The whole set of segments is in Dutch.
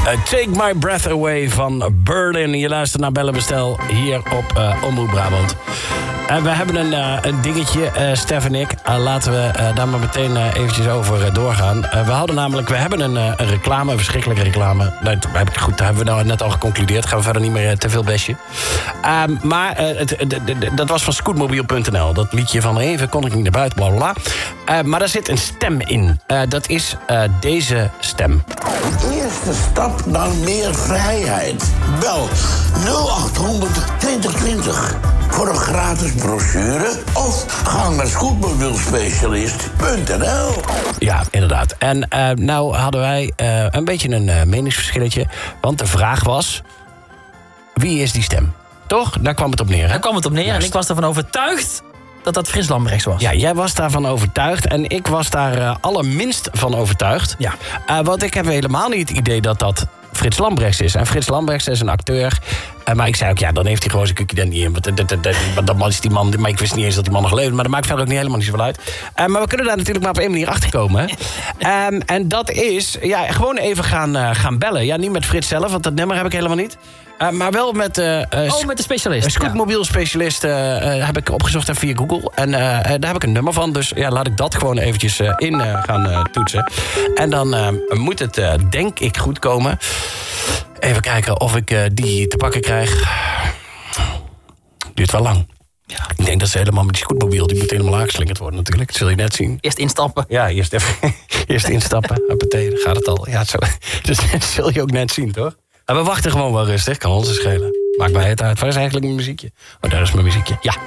Take My Breath Away van Berlin. Je luistert naar Bellen Bestel hier op Omroep Brabant. We hebben een dingetje, Stef en ik. Laten we daar maar meteen eventjes over doorgaan. We hebben een reclame, een verschrikkelijke reclame. Goed, daar hebben we nou net al geconcludeerd. Gaan we verder niet meer te veel bestje. Maar dat was van scootmobiel.nl. Dat liedje van even kon ik niet naar buiten, bla bla bla. Maar daar zit een stem in. Dat is deze stem. Eerste stap naar meer vrijheid. Bel 0800 2020 voor een gratis brochure of ga naar scootmobielspecialist.nl. Ja, inderdaad. En nou hadden wij een beetje een meningsverschilletje. Want de vraag was, wie is die stem? Toch? Daar kwam het op neer. Hè? Daar kwam het op neer en ik was ervan overtuigd dat Frits Lambrechts was. Ja, jij was daarvan overtuigd en ik was daar allerminst van overtuigd. Ja. Want ik heb helemaal niet het idee dat Frits Lambrechts is. En Frits Lambrechts is een acteur. Maar ik zei ook, ja, dan heeft hij gewoon zijn kukje er niet in. Want dat is die man, maar ik wist niet eens dat die man nog leeft. Maar dat maakt verder ook niet helemaal niet zoveel uit. Maar we kunnen daar natuurlijk maar op één manier achter komen. En dat is, ja, gewoon even gaan bellen. Ja, niet met Frits zelf, want dat nummer heb ik helemaal niet. Maar wel met met de specialist. Een scootmobielspecialist heb ik opgezocht via Google. En daar heb ik een nummer van. Dus ja, laat ik dat gewoon eventjes in gaan toetsen. En dan moet het, denk ik, goed komen. Even kijken of ik die te pakken krijg. Duurt wel lang. Ja. Ik denk dat ze helemaal met die scootmobiel, die moet helemaal aangeslingerd worden natuurlijk. Dat zul je net zien. Eerst instappen. Ja, eerst instappen. Hoppatee, dan gaat het al. Ja, zo. Dus dat zul je ook net zien, toch? En we wachten gewoon wel rustig, kan ons schelen. Maakt mij het uit. Waar is eigenlijk mijn muziekje? Oh, daar is mijn muziekje. Ja.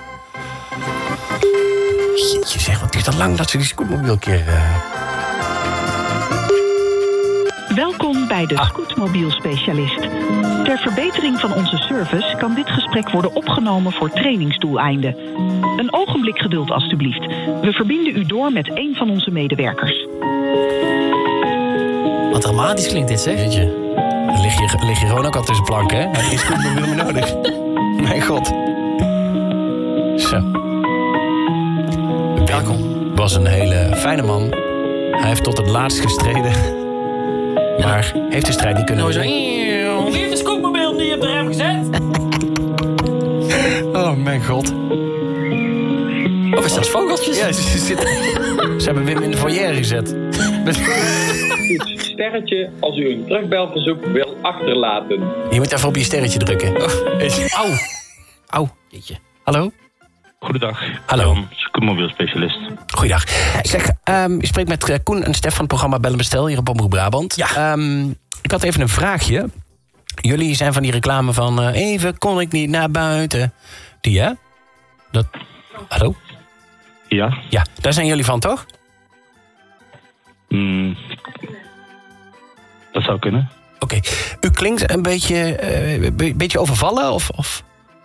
Jeetje zeg, wat duurt dat lang dat ze die scootmobiel een keer... Welkom bij de Scootmobielspecialist. Ter verbetering van onze service kan dit gesprek worden opgenomen voor trainingsdoeleinden. Een ogenblik geduld alstublieft. We verbinden u door met een van onze medewerkers. Wat dramatisch klinkt dit, zeg. Jeetje. Dan lig je gewoon ook al tussen planken, hè? Heb je een scootmobiel meer nodig? Mijn god. Zo. Welkom. Was een hele fijne man. Hij heeft tot het laatst gestreden. Maar heeft de strijd niet kunnen winnen. Wie heeft de scootmobiel niet op de rem gezet? Oh, mijn god. Of is dat vogeltjes? Ja, ze hebben Wim in de foyer gezet. Sterretje als u een terugbelverzoek wil achterlaten. Je moet even op je sterretje drukken. Au. Au. Jeetje. Hallo? Goedendag. Hallo. Scootmobielspecialist. Goeiedag. Zeg, ik spreek met Koen en Stef van het programma Bellen Bestel hier op Omroep Brabant. Ja. Ik had even een vraagje. Jullie zijn van die reclame van even kon ik niet naar buiten. Die, hè? Dat... Hallo? Ja? Ja, daar zijn jullie van, toch? Dat zou kunnen. Oké. U klinkt een beetje overvallen, of?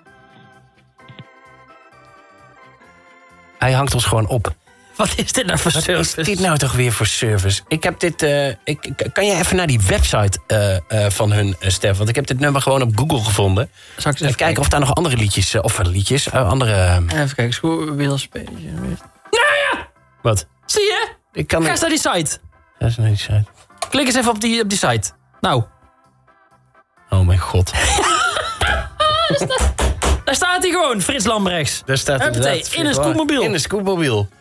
Hij hangt ons gewoon op. Wat is dit nou voor service? Wat is dit nou toch weer voor service? Ik heb dit... kan jij even naar die website van hun, Stef? Want ik heb dit nummer gewoon op Google gevonden. Zal ik eens even kijken of daar nog andere liedjes... andere... Even kijken, Scootmobielspecialist. Nou ja! Wat? Zie je? Ga eens naar die site. Ga eens naar die site. Klik eens even op die site. Nou. Oh mijn god. Daar staat hij gewoon, Frits Lambrechts. Daar staat hij in een scootmobiel. In een scootmobiel.